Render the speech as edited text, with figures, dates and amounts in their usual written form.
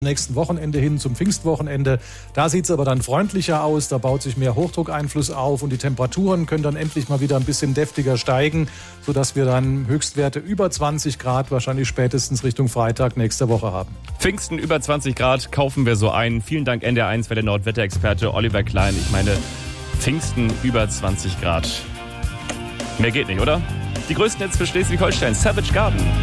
nächsten Wochenende hin zum Pfingstwochenende. Da sieht es aber dann freundlicher aus, da baut sich mehr Hochdruckeinfluss auf und die Temperaturen können dann endlich mal wieder ein bisschen deftiger steigen, sodass wir dann Höchstwerte über 20 Grad wahrscheinlich spätestens Richtung Freitag nächster Woche haben. Pfingsten über 20 Grad kaufen wir so ein. Vielen Dank NDR1 Wetterexperte Oliver Klein. Ich meine, Pfingsten über 20 Grad. Mehr geht nicht, oder? Die größten Hits für Schleswig-Holstein, Savage Garden.